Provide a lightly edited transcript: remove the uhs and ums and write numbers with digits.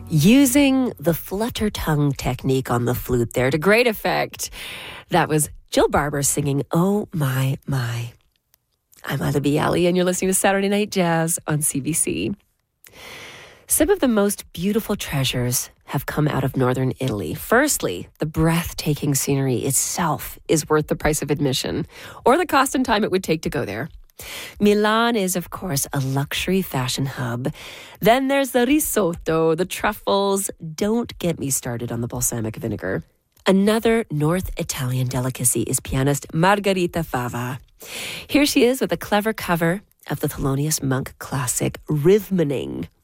Using the flutter tongue technique on the flute there to great effect. That was Jill Barber singing Oh My My. I'm Ida Bialy, and you're listening to Saturday Night Jazz on CBC. Some of the most beautiful treasures have come out of northern Italy. Firstly, the breathtaking scenery itself is worth the price of admission, or the cost and time it would take to go there. Milan is, of course, a luxury fashion hub. Then there's the risotto, the truffles. Don't get me started on the balsamic vinegar. Another North Italian delicacy is pianist Margherita Fava. Here she is with a clever cover of the Thelonious Monk classic Rhythmaning.